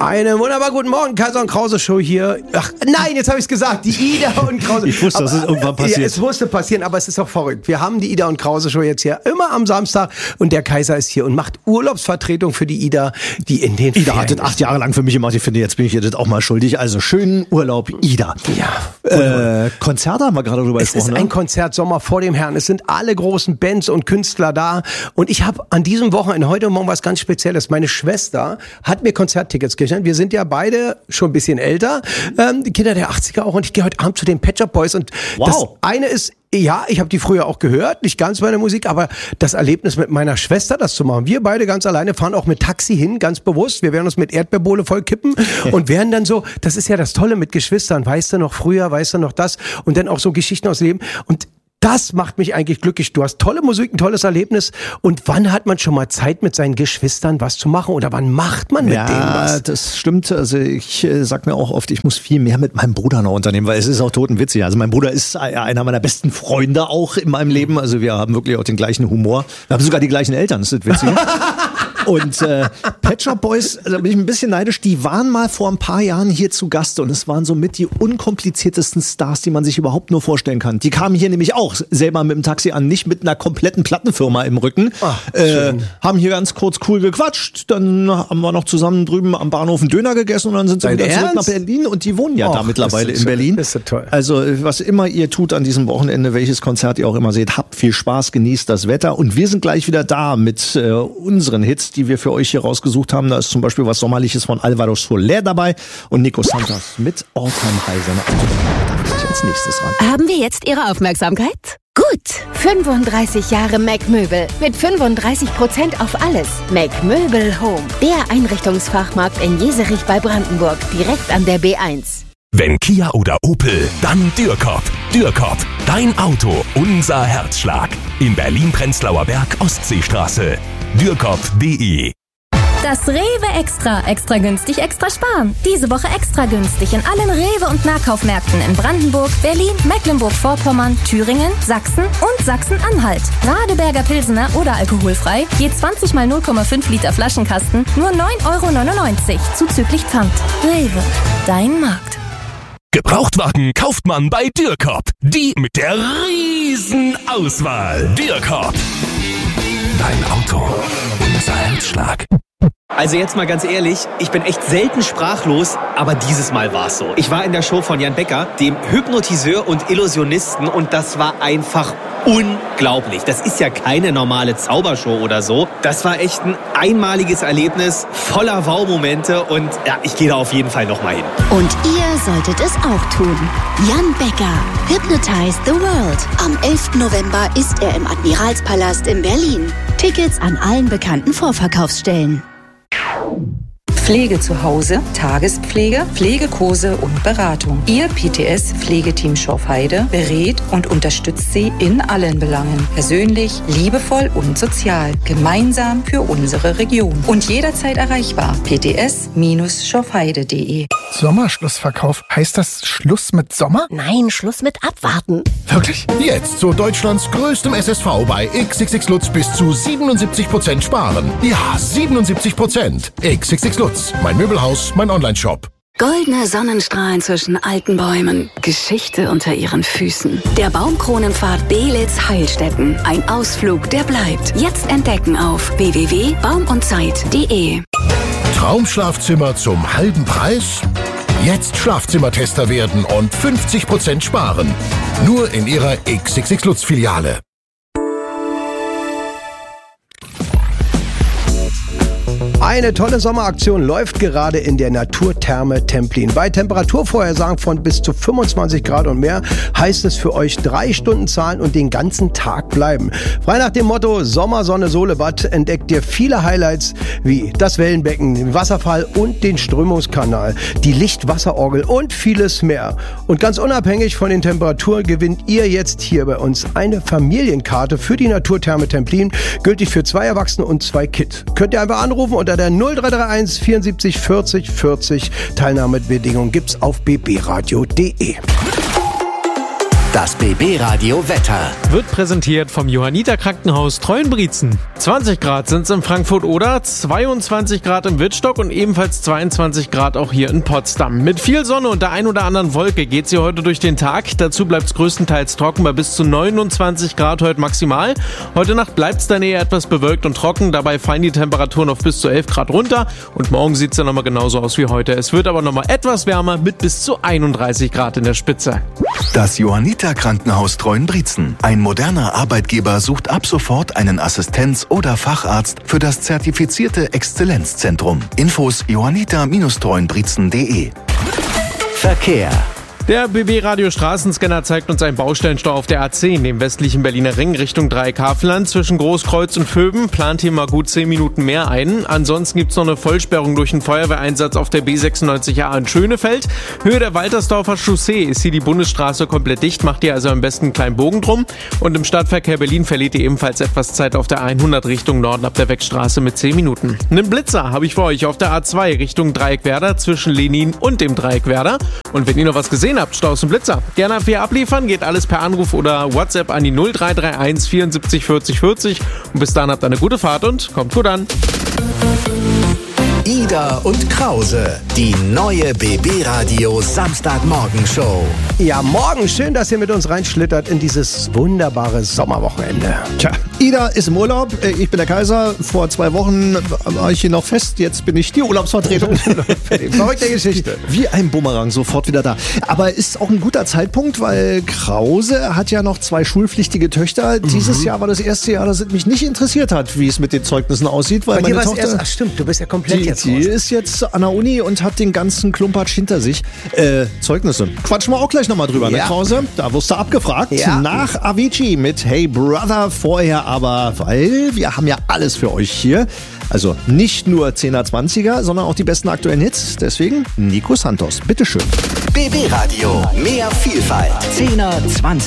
Einen wunderbar guten Morgen, Kaiser und Krause Show hier. Ach nein, jetzt habe ich es gesagt, die Ida und Krause. Ich wusste, dass es irgendwann passiert. Ja, es musste passieren, aber es ist auch verrückt. Wir haben die Ida und Krause Show jetzt hier immer am Samstag und der Kaiser ist hier und macht Urlaubsvertretung für die Ida, die in den Ida hat das 8 Jahre lang für mich gemacht. Ich finde, jetzt bin ich ihr das auch mal schuldig. Also schönen Urlaub, Ida. Ja. Konzerte haben wir gerade drüber gesprochen. Es ist ein Konzert Sommer vor dem Herrn. Es sind alle großen Bands und Künstler da. Und ich habe an diesem Wochenende, heute und morgen was ganz Spezielles. Meine Schwester hat mir Konzerttickets geschenkt. Wir sind ja beide schon ein bisschen älter. Die Kinder der 80er auch. Und ich gehe heute Abend zu den Pet Shop Boys. Und das eine ist, ja, ich habe die früher auch gehört, nicht ganz meine Musik, aber das Erlebnis mit meiner Schwester, das zu machen. Wir beide ganz alleine fahren auch mit Taxi hin, ganz bewusst. Wir werden uns mit Erdbeerbohle voll kippen und werden dann so, das ist ja das Tolle mit Geschwistern, weißt du noch früher, weißt du noch das und dann auch so Geschichten aus dem Leben und das macht mich eigentlich glücklich. Du hast tolle Musik, ein tolles Erlebnis. Und wann hat man schon mal Zeit, mit seinen Geschwistern was zu machen? Oder wann macht man mit denen was? Ja, das stimmt. Also ich sag mir auch oft, ich muss viel mehr mit meinem Bruder noch unternehmen, weil es ist auch totenwitzig. Also mein Bruder ist einer meiner besten Freunde auch in meinem Leben. Also wir haben wirklich auch den gleichen Humor. Wir haben sogar die gleichen Eltern, das ist witzig. Und Pet Shop Boys, da bin ich ein bisschen neidisch, die waren mal vor ein paar Jahren hier zu Gast und es waren somit die unkompliziertesten Stars, die man sich überhaupt nur vorstellen kann. Die kamen hier nämlich auch selber mit dem Taxi an, nicht mit einer kompletten Plattenfirma im Rücken. Haben hier ganz kurz cool gequatscht, dann haben wir noch zusammen drüben am Bahnhof einen Döner gegessen und dann sind sie wieder zurück nach Berlin und die wohnen ja da mittlerweile in Berlin. Das ist ja toll. Also was immer ihr tut an diesem Wochenende, welches Konzert ihr auch immer seht, habt viel Spaß, genießt das Wetter und wir sind gleich wieder da mit unseren Hits, die wir für euch hier rausgesucht haben. Da ist zum Beispiel was Sommerliches von Alvaro Soler dabei und Nico Santos mit All Time High. Seine da bin ich als nächstes ran. Haben wir jetzt Ihre Aufmerksamkeit? Gut, 35 Jahre Mac Möbel mit 35% auf alles. Mac Möbel Home, der Einrichtungsfachmarkt in Jeserich bei Brandenburg, direkt an der B1. Wenn Kia oder Opel, dann Dürkop. Dürkop, dein Auto, unser Herzschlag. In Berlin-Prenzlauer Berg, Ostseestraße. Dürkop.de. Das Rewe Extra. Extra günstig, extra sparen. Diese Woche extra günstig in allen Rewe- und Nahkaufmärkten in Brandenburg, Berlin, Mecklenburg-Vorpommern, Thüringen, Sachsen und Sachsen-Anhalt. Radeberger Pilsener oder alkoholfrei, je 20 mal 0,5 Liter Flaschenkasten, nur 9,99 € zuzüglich Pfand. Rewe, dein Markt. Gebrauchtwagen kauft man bei Dürkop. Die mit der riesen Auswahl. Dürkop. Dein Auto, unser Herzschlag. Also jetzt mal ganz ehrlich, ich bin echt selten sprachlos, aber dieses Mal war's so. Ich war in der Show von Jan Becker, dem Hypnotiseur und Illusionisten und das war einfach unglaublich. Das ist ja keine normale Zaubershow oder so. Das war echt ein einmaliges Erlebnis, voller Wow-Momente und ja, ich gehe da auf jeden Fall nochmal hin. Und ihr solltet es auch tun. Jan Becker, Hypnotize the World. Am 11. November ist er im Admiralspalast in Berlin. Tickets an allen bekannten Vorverkaufsstellen. Pflege zu Hause, Tagespflege, Pflegekurse und Beratung. Ihr PTS-Pflegeteam Schorfheide berät und unterstützt Sie in allen Belangen. Persönlich, liebevoll und sozial. Gemeinsam für unsere Region. Und jederzeit erreichbar. pts-schorfheide.de. Sommerschlussverkauf. Heißt das Schluss mit Sommer? Nein, Schluss mit Abwarten. Wirklich? Jetzt zu Deutschlands größtem SSV bei XXX Lutz bis zu 77% sparen. Ja, 77%. XXX Lutz. Mein Möbelhaus, mein Onlineshop. Goldene Sonnenstrahlen zwischen alten Bäumen. Geschichte unter ihren Füßen. Der Baumkronenpfad Belitz-Heilstätten. Ein Ausflug, der bleibt. Jetzt entdecken auf www.baumundzeit.de. Traumschlafzimmer zum halben Preis? Jetzt Schlafzimmertester werden und 50% sparen. Nur in Ihrer XXX Lutz Filiale. Eine tolle Sommeraktion läuft gerade in der Naturtherme Templin. Bei Temperaturvorhersagen von bis zu 25 Grad und mehr heißt es für euch 3 Stunden zahlen und den ganzen Tag bleiben. Frei nach dem Motto Sommer, Sonne, Solebad entdeckt ihr viele Highlights wie das Wellenbecken, den Wasserfall und den Strömungskanal, die Lichtwasserorgel und vieles mehr. Und ganz unabhängig von den Temperaturen gewinnt ihr jetzt hier bei uns eine Familienkarte für die Naturtherme Templin, gültig für 2 Erwachsene und 2 Kids. Könnt ihr einfach anrufen unter der 0331 74 40 40. Teilnahmebedingungen gibt's auf bbradio.de. Das BB Radio Wetter wird präsentiert vom Johanniter Krankenhaus Treuenbrietzen. 20 Grad sind es in Frankfurt-Oder, 22 Grad im Wittstock und ebenfalls 22 Grad auch hier in Potsdam. Mit viel Sonne und der ein oder anderen Wolke geht's hier heute durch den Tag. Dazu bleibt es größtenteils trocken bei bis zu 29 Grad heute maximal. Heute Nacht bleibt es dann eher etwas bewölkt und trocken. Dabei fallen die Temperaturen auf bis zu 11 Grad runter. Und morgen sieht es dann nochmal genauso aus wie heute. Es wird aber nochmal etwas wärmer mit bis zu 31 Grad in der Spitze. Das Johanniter Krankenhaus Treuenbrietzen. Ein moderner Arbeitgeber sucht ab sofort einen Assistenz- oder Facharzt für das zertifizierte Exzellenzzentrum. Infos johanniter-treuenbrietzen.de. Verkehr. Der BB-Radio Straßenscanner zeigt uns einen Baustellenstau auf der A10, dem westlichen Berliner Ring, Richtung Dreieck-Havelland. Zwischen Großkreuz und Vöben plant hier mal gut 10 Minuten mehr ein. Ansonsten gibt's noch eine Vollsperrung durch einen Feuerwehreinsatz auf der B96A in Schönefeld. Höhe der Waltersdorfer Chaussee ist hier die Bundesstraße komplett dicht, macht ihr also am besten einen kleinen Bogen drum. Und im Stadtverkehr Berlin verliert ihr ebenfalls etwas Zeit auf der 100 Richtung Norden ab der Wegstraße mit 10 Minuten. Einen Blitzer habe ich für euch auf der A2 Richtung Dreieck-Werder zwischen Lenin und dem Dreieck-Werder. Und wenn ihr noch was gesehen habt, Staus und Blitzer, gerne für abliefern, geht alles per Anruf oder WhatsApp an die 0331 74 40 40. Und bis dahin habt eine gute Fahrt und kommt gut an. Ida und Krause, die neue BB-Radio Samstagmorgen-Show. Ja, morgen schön, dass ihr mit uns reinschlittert in dieses wunderbare Sommerwochenende. Tja, Ida ist im Urlaub, ich bin der Kaiser. Vor 2 Wochen war ich hier noch fest, jetzt bin ich die Urlaubsvertretung. Verrückte Geschichte. Wie ein Bumerang, sofort wieder da. Aber ist auch ein guter Zeitpunkt, weil Krause hat ja noch 2 schulpflichtige Töchter. Dieses Jahr war das erste Jahr, das mich nicht interessiert hat, wie es mit den Zeugnissen aussieht. Weil meine Tochter, ach stimmt, du bist ja komplett jetzt die ist jetzt an der Uni und hat den ganzen Klumpatsch hinter sich. Zeugnisse. Quatschen wir auch gleich nochmal drüber, ne, Krause? Da wirst du abgefragt. Ja. Nach Avicii mit Hey Brother. Vorher aber, weil wir haben ja alles für euch hier. Also nicht nur 10er, 20er, sondern auch die besten aktuellen Hits. Deswegen Nico Santos. Bitteschön. BB Radio. Mehr Vielfalt. 10er, 20er.